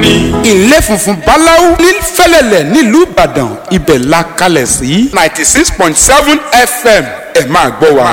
ni. ilé funfun báláú ní fẹ́lẹ́lẹ̀ nílùú ìbàdàn ibẹ̀ la kalẹ̀ sí 96.7 FM ẹ máa gbọ́ wa.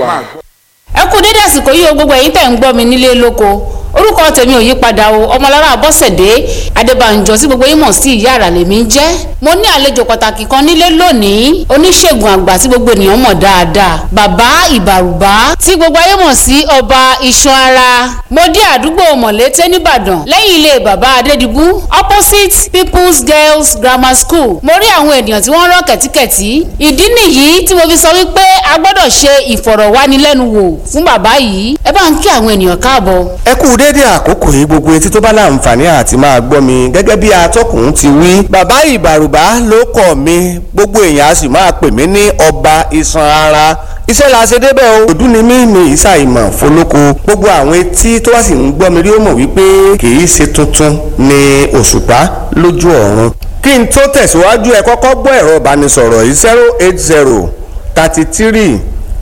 ẹ kú dédé àsìkò yìí o gbogbo ẹ̀yin tẹ́ ń gbọ́ mi nílé lóko orúkọ tèmi ò yí padà o ọmọlára Abọ́sẹ̀dé Adébánjọ tí gbogbo yín mọ̀ sí ìyá àrà lèmi ń jẹ́ mo ní àlejò pàtàkì kan nílé lónìí oníṣègùn àgbà tí gbogbo ènìyàn mọ̀ dáadáa bàbá ìbàrùbá tí gbogbo ayé mọ̀ sí ọba iṣan ara mo dé àdúgbò Mọ̀lété nìbàdàn lẹ́yìn ilé bàbá Adédìbú opposite People's Girls Grammar School mo rí àwọn ènìyàn tí wọ́n rọ́ kẹ̀tíkẹ̀tí ìdí nìyí tí mo fi sọ wípé a gbọ́dọ̀ ṣe ìfọ̀rọ̀wánilẹ́nuwò fún bàbá yìí ẹ bá ń kí àwọn ènìyàn káàbọ̀. ẹ kú dédé àkókò yìí gbogbo etí tó bá láǹfààní àti máa gbọ́ mi gẹ́gẹ́ bí atọ́kùn ti wí. bàbá ìbàrùbá ló kọ̀ mí gbogbo èèyàn a sì máa pè mí ní ọba iṣan ara iṣẹ́ la ṣe débẹ̀ o. òdú ni mí ní ìsàìmọ̀ fọlọ́kọ gbogbo àwọn etí tó wá sì ń gbọ́ mi rí ó mọ̀ wípé kì í ṣe tuntun ní òṣùpá lójú ọ̀run. kí n tó tẹ̀síwájú ẹ kọ́kọ́ gbọ́ ẹ̀rọ ìbánisọ̀rọ̀ yìí 080 33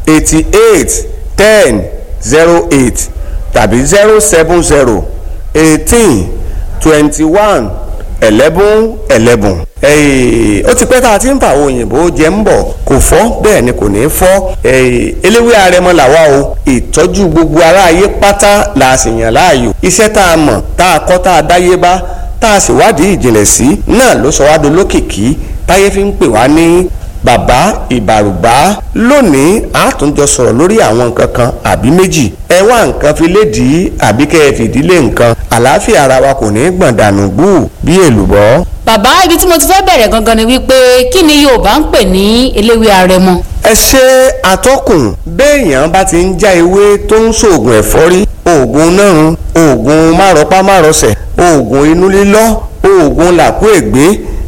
88 10 08 tàbí 070 18 21 11 11. ó ti pẹ́ tá a ti ń fa àwọn òyìnbó jẹ́ ń bọ̀ kò fọ́ bẹ́ẹ̀ ni kò ní fọ́. eléwé arẹmọ làwa o ìtọ́jú gbogbo aráyé pátá la sì yàn láàyò. iṣẹ́ tá a mọ̀ tá a kọ́ tá a dáyé bá tá a sì wádìí ìjìnlẹ̀ sí náà ló sọ wá dolókìkí táyé fi ń pè wá ní bàbá ìbàrùbá. lónìí a tún jọ sọ̀rọ̀ lórí àwọn nǹkan kan àbí méjì ẹ wá nǹkan fi lédìí àbí kẹ́ ẹ fìdílé nǹkan àlàáfíà ara wa kò ní gbọ̀n dànù gbù bí èlùbọ́. bàbá ibi tí mo ti fẹ́ bẹ̀rẹ̀ gangan ni wípé kí ni Yorùbá ń pè ní eléwé arẹmọ. ẹ ṣe atọ́kùn béèyàn bá ti ń já ewé tó ń ṣoògùn ẹ̀fọ́rí oògùn nárun oògùn márọpá márọsẹ̀ oògùn inú lílọ́ oògùn làkú ègbé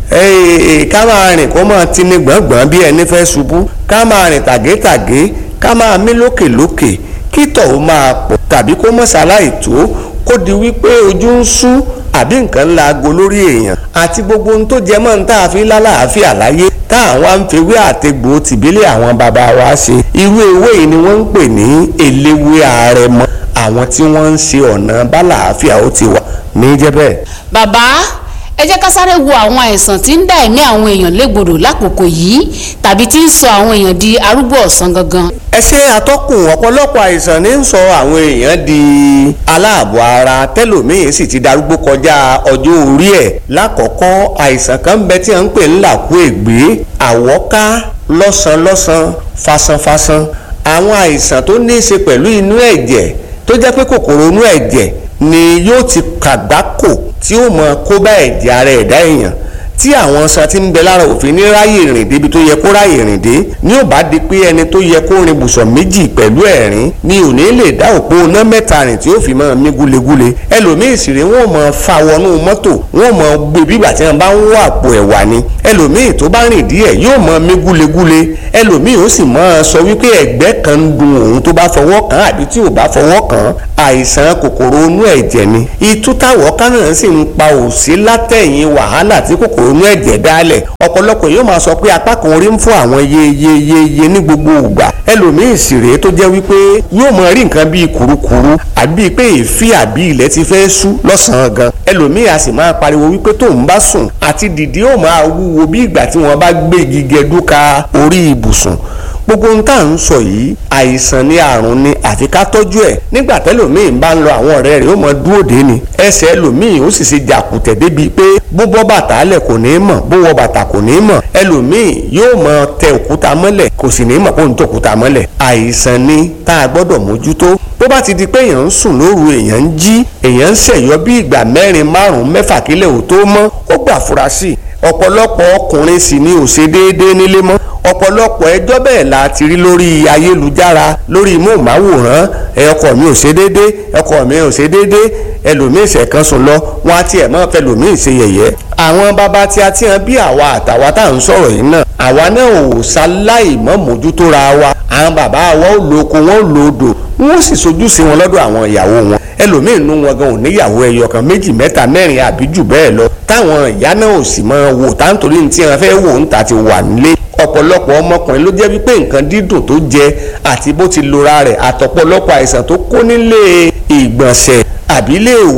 ká máa rìn kó máa tini gbọ̀ngbọ̀n bí ẹni fẹ́ ṣubú ká máa rìn tàgétàgé ká máa mí lókèlókè kí tọ̀hún máa pọ̀ tàbí kó mọ̀ ṣaláì tó kó di wípé ojú ń sú àbí nǹkan ńlá aago lórí èèyàn àti gbogbo ohun tó jẹ mọ́ ní tá a fi lálàáfíà láyé tá àwọn àǹfẹ̀wé àtẹ̀gbò tìbílẹ̀ àwọn bàbá wa ṣe irú ewé yìí ni wọ́n ń pè ní eléwé arẹmọ àwọn tí wọ́n ń ṣe ọ̀nà bálàáfíà ó ti wà ní jẹ́bẹ̀. bàbá ẹ jẹ́ ká sáré wo àwọn àìsàn tí ń dá ẹ̀mí àwọn èèyàn légbodò lákòókò yìí tàbí tí ń sọ àwọn èèyàn di arúgbó ọ̀sán gangan. ẹ ṣe atọ́kùn ọ̀pọ̀lọpọ̀ àìsàn ní ń sọ àwọn èèyàn di aláàbọ̀ ara tẹ́lòmíín sì ti darúgbó kọjá ọjọ́ orí ẹ̀. lákọ̀ọ́kọ́ àìsàn kan bẹ tí à ń pè ní làkú ègbé àwọ́ká lọ́sàn-lọ́sàn fasanfasan àwọn àìsàn tó ní í ṣe pẹ̀lú inú ẹ̀jẹ̀ tó jẹ́ pé kòkòrò inú ẹ̀jẹ̀ ni yóò ti kàgbákò tí ó mọ kó bá ẹ̀jẹ̀ ara ẹ̀dá èèyàn tí àwọn san ti ń bẹ lára òfin ní ráyè rìn débi tó yẹ kó ráyè rìn dé ní ò bá di pé ẹni tó yẹ kó rin bùsọ̀ méjì pẹ̀lú ẹ̀rín ni ò ní lè dá òpó iná mẹ́ta rìn tí ó fi máa mí gúlegúle ẹlòmíì sì rí wọn mọ fa wọnú mọ́tò wọn mọ gbé bígbà tí wọn bá ń wọ àpò ẹ̀wà ni ẹlòmíì tó bá rìn díẹ̀ yóò mọ mí gúlegúle ẹlòmíì ó sì mọ sọ wípé ẹ̀gbẹ́ kan ń dun òun tó bá fọwọ́ kàn àbí tí ò bá fọwọ́ kàn àìsàn kòkòrò inú ẹ̀jẹ̀ ni ìtútàwọ̀ kánà sì ń pa òsí látẹ̀yìn wàhálà tí kòkòrò inú ẹ̀jẹ̀ dálẹ̀ ọ̀pọ̀lọpọ̀ yóò máa sọ pé apá kan orí ń fún àwọn yeyeyeye ní gbogbo ìgbà ẹlòmíì sì rèé tó jẹ́ wípé yóò máa rí nǹkan bíi kùrukùru àbí pé èéfì àbí ilẹ̀ ti fẹ́ ṣú lọ́sàn-án gan ẹlòmíì a sì máa pariwo wípé tóun bá sùn àti dìde ó máa wúwo bí ìgbà tí wọ́n bá gbé igi gẹdúka orí ibùsùn gbogbo ohun tá à ń sọ yìí àìsàn ni àrùn ni àfi ká tọ́jú ẹ̀ nígbà tẹ́lòmíì bá ń lọ àwọn ọ̀rẹ́ rẹ̀ ó mọ dúró dé ni ẹsẹ̀ ẹlòmíì ó sì ṣe jàkùtẹ̀ débi pé bó bọ́ bàtà lẹ̀ kò ní mọ̀ bó wọ bàtà kò ní mọ̀ ẹlòmíì yóò mọ tẹ òkúta mọ́lẹ̀ kò sì ní mọ̀ kó ń tẹ òkúta mọ́lẹ̀ àìsàn ni tá a gbọ́dọ̀ mójútó bó bá ti di pé èèyàn ń sùn lóru èèyàn ń jí èèyàn ń ṣẹ̀yọ́ bí ìgbà 4 5 mẹ́fà kílẹ̀ ò tó mọ́ ó gbà fura sí ọ̀pọ̀lọpọ̀ ọkùnrin sì ni ò ṣe déédéé nílé mọ́ ọ̀pọ̀lọpọ̀ ẹjọ́ bẹ́ẹ̀ la ti rí lórí ayélujára lórí móhùnmáwòrán ọkọ mi ò ṣe déédéé ọkọ mi ò ṣe déédéé ẹlòmíì ṣẹ̀kan sùn lọ wọn á tiẹ̀ mọ́ fẹ́ lòmíì ṣe yẹ̀yẹ́ àwọn bàbá tí a ti hàn bí àwa àtàwa tá à ń sọ̀rọ̀ yìí náà àwa náà ò ṣaláì mọ́ mójútó ra wa àwọn bàbá wa ò lo oko wọn ò lo odò wọn sì sojú sí wọn lọ́dọ̀ àwọn ìyàwó wọn ẹlòmíín nú wọn gan ò níyàwó ẹyọ kan 2 mẹ́ta 4 àbí jù bẹ́ẹ̀ lọ táwọn ìyá náà ò sì máa wò táǹtorí ní tí wọn fẹ́ wò ń ta ti wà nílé ọ̀pọ̀lọpọ̀ ọmọkùnrin ló jẹ́ wípé nǹkan dídùn tó jẹ àti bó ti lora rẹ̀ àtọ̀pọ̀lọpọ̀ àìsàn tó kó nílé ìgbọ̀nsẹ̀ àbí ilé ìwẹ̀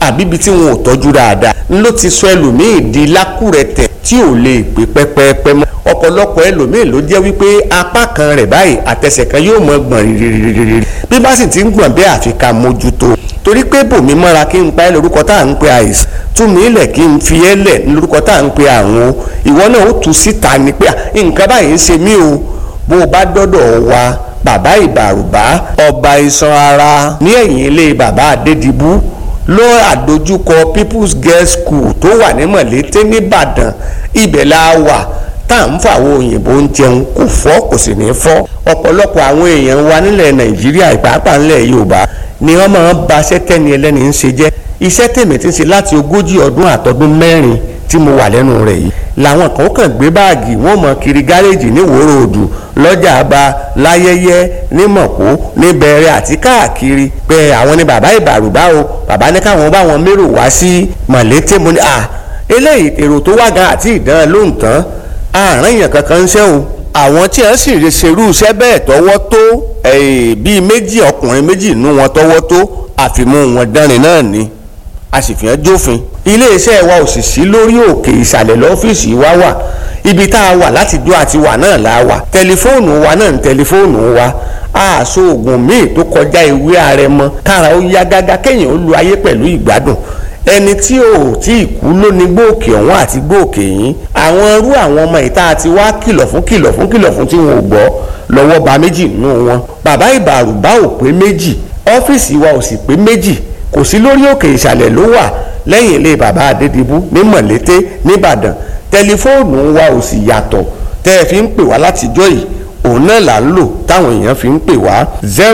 àbí ibi tí wọn ò tọ́jú dáadáa ló ti sọ ẹlòmíì di lákùrẹ̀tẹ̀ tí ò lè gbé pẹ́pẹ́pẹ́ mọ́. ọ̀pọ̀lọpọ̀ ẹlòmíì ló jẹ́ wípé apá kan rẹ̀ báyìí àtẹsẹ̀ kan yóò mọ gbọ̀n rírírírí bí bá sì ti ń gbọ̀n bẹ́ẹ̀ àfi ká mójútó torí pé bòmí mọ́ra kí n pa ẹ́ lórúkọ tá à ń pe àìsàn tún mí lẹ̀ kí n fi ẹ́ lẹ̀ lórúkọ tá à ń pe àrùn ìwọ náà ó tú síta ni pé nǹkan báyìí ń ṣe mí o bó o bá dọ́dọ̀ wa bàbá ìbàrùbá ọba iṣan ara ní ẹ̀yìn ilé bàbá Adédìbú ló àdójúkọ People's Girls School tó wà ní Mọ̀lété nìbàdàn ibẹ̀ la wà tá à ń fọ àwọn òyìnbó ń jẹun kò fọ́ kò sì ní fọ́ ọ̀pọ̀lọpọ̀ àwọn èèyàn wa nílẹ̀ Nàìjíríà ìpàápàá nílẹ̀ Yorùbá ni wọ́n máa ń ba iṣẹ́ tẹ́ni ẹlẹ́ni ń ṣe jẹ́ iṣẹ́ tèmi ti ń ṣe láti 40 ọdún àtọdún 4 tí mo wà lẹ́nu rẹ̀ yìí làwọn kan kàn gbé báàgì wọ́n mọ kiri gáréèjì ní Ìwòrò Òdù lọ́jà àbá láyẹyẹ ní Mọ̀kó ní Bẹ̀rẹ̀ àti káàkiri pé àwọn ni bàbá ìbàrùbá o bàbá ní káwọn bá wọn mérò wá sí Mọ̀lété mo ní eléyìí èrò tó wá gan àti ìdán lóhùn tán àárín èèyàn kankan ń ṣe o àwọn tí wọ́n sì ṣerú iṣẹ́ bẹ́ẹ̀ tọwọ́ tó bíi méjì ọkùnrin méjì nínú wọn tọwọ́ tó àfimú wọn dánrin náà ni a sì fi hàn jófin iléeṣẹ́ wa ò sì sí lórí òkè ìsàlẹ̀ lọ́fíìsì wa wà ibi tá a wà láti dó àti wà náà la wà tẹlifóònù wa náà ní tẹlifóònù wa àṣọ oògùn míì tó kọjá ìwé àrẹ̀mọ kára ó yá gágá kéèyàn ó lu ayé pẹ̀lú ìgbádùn ẹni tí ò tí ì kú ló ní gbòòkè ọ̀hún àti gbòòkè yín àwọn irú àwọn ọmọ ìta àti wá kìlọ̀ fún tí wọn ò gbọ́ lọ́wọ́ bá méjì nínú wọn bàbá ìbàrùbá ò pé méjì ọ́fíìsì wa ò sì pé méjì kò sí lórí òkè ìsàlẹ̀ ló wà lẹ́yìn ilé bàbá Adédìbú ní Mọ̀lété nìbàdàn tẹlifóònù wa ò sì yàtọ̀ tẹ́ ẹ fi ń pè wá látijọ́ yìí òun náà là ń lò táwọn èèyàn fi ń pè wá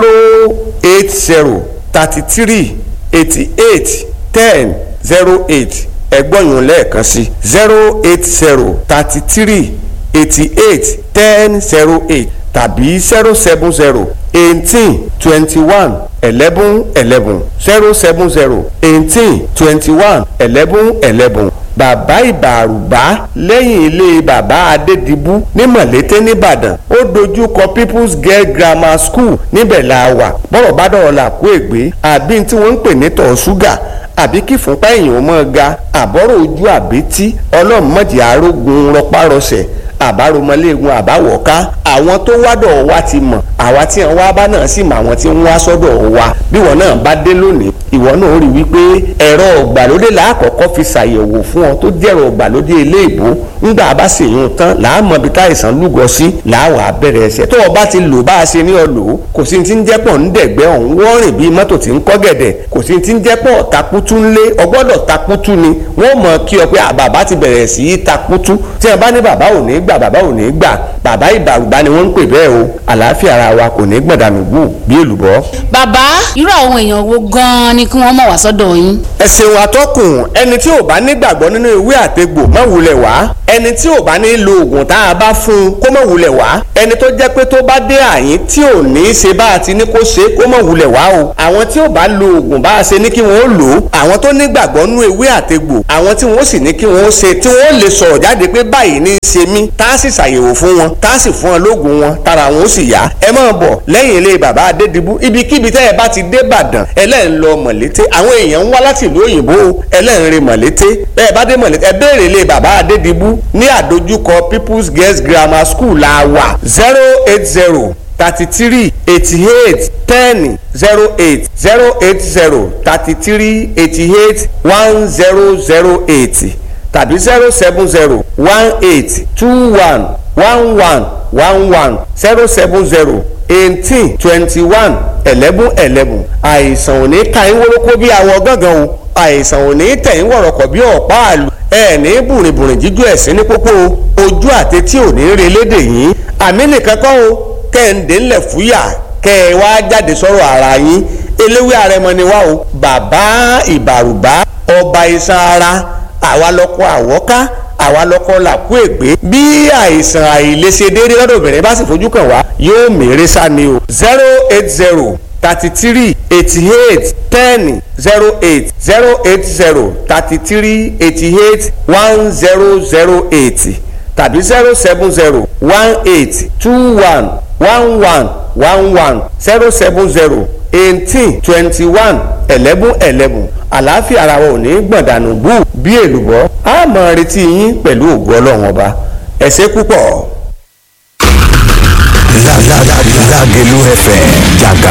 08033881008 ẹgbọ́n yòó lẹ́ẹ̀kan sí 08033881008 tàbí 07018211111 07018211111 bàbá ìbàrùbá lẹ́yìn ilé bàbá Adédìbú ní Mọ̀lété nìbàdàn ó dojú kọ People's Girls Grammar School níbẹ̀ la wà bọ́rọ̀ bá dọ̀rọ̀ là kó ègbé àbí tí wọ́n ń pè ní tọ̀ ṣúgà àbí kí fúnpá èèyàn mọ́ ga àbọ̀rọ̀ ojú àbítí ọlọ́mọdé arógun rọpárọsẹ̀ àbáromọléegun àbáwọ̀ká àwọn tó wádọ̀ wa ti mọ̀ àwa tí wọn wá bá náà sì mọ àwọn tí ń wá sọ́dọ̀ wa bí wọn náà bá dé lónìí ìwọ náà rí wípé ẹ̀rọ ọ̀gbàlódé làákọ́kọ́ fi ṣàyẹ̀wò fún ọ tó jẹ́rọ ọ̀gbàlódé ilé ìbò ńgbà bá sì yún tán làámọ̀ ibi táìsàn lúgọ sí làáwọ̀ abẹ́rẹ́ ẹsẹ̀ tó o bá ti lò bá a ṣe ní ọlò kò sí ti ń jẹ́pọ̀ ń dẹ̀gbẹ́ ọ̀hún wọ́n rìn bíi mọ́tò tí ń kọ́ gẹ̀dẹ̀ kò sí ti ń jẹ́pọ̀ takutu ńlé ọgbọ́dọ̀ takutu ni wọ́n mọ̀ kí ọ pé bàbá ti bẹ̀rẹ̀ sí í takutu tí wọ́n bá ní bàbá ò ní gbà bàbá ò ní gbà bàbá ìbàrùbá ni wọ́n ń pè bẹ́ẹ̀ o àlàáfíà ara wa kò ní gbọ̀dánù gbù bí èlùbọ́. bàbá irú àwọn èèyàn wo gan-an ni kí wọ́n mọ̀ wá sọ́dọ̀ yín. ẹ ṣeun atọ́kùn ẹni tí ò bá nígbàgbọ́ nínú ìwé àtegbò má wulẹ̀ wá ẹni tí ò bá ní lo oògùn tá a bá fún un kó má wulẹ̀ wá ẹni tó jẹ́ pé tó bá dé àyín tí ò ní í ṣe bá a ti ní kó ṣe kó má wulẹ̀ wá o àwọn tí ò bá lo oògùn bá a ṣe ní kí wọ́n lò ó àwọn tó nígbàgbọ́ nínú ìwé àtegbò àwọn tí wọ́n sì ní kí wọ́n ṣe tí wọ́n lè sọ̀rọ̀ jáde pé báyìí ní í ṣe mí tá a sì ṣàyẹ̀wò fún wọn tá a sì fún wọn lóògùn wọn tára wọn ó sì yá ẹ máa bọ̀ lẹ́yìn ilé bàbá Adédìbú ibikíbi tẹ́ ẹ bá ti dé Ìbàdàn ẹlẹ́rìn lọ Mọ̀lété àwọn èèyàn ń wá láti ìlú òyìnbó ẹlẹ́rìn rìn Mọ̀lété bẹ́ẹ̀ bá dé Mọ̀lété ẹ béèrè ilé bàbá Adédìbú ní àdójúkọ People's Girls Grammar School la wà 08033881008 tàbí 07018211111 07018211111 àìsàn ò ní ká yín wórókó bí awọ gángan o àìsàn ò ní tẹ̀yìn wọ̀rọ̀kọ̀ bí ọ̀pá àlù ẹ ní bùrìbùrìn jíjú ẹ̀sìn ní pópó ojú àti tí ò ní re lédè yín àmì nìkan kọ́ o kẹ́hìndé ńlẹ̀ fúyà kẹ́ ẹ wá jáde sọ̀rọ̀ ara yín eléwé àrẹ̀mọ ni wá o bàbá ìbàrùbá ọba iṣan ara àwa lọ́kọ àwọ́ká àwa lọ́kọ làkú ègbé bí àìsàn àìlèṣedéédé lọ́dọ̀ obìnrin bá sì fojú kàn wá yóò mèrè sá ni o 08033881008 tàbí 07018211111 07018211111 àlàáfíà ara wa ò ní gbọ̀ndànù bú bí èlùbọ́ á máa retí yín pẹ̀lú ògo Ọlọ́run ọba ẹ ṣé púpọ̀. Lágelú FM jàgà.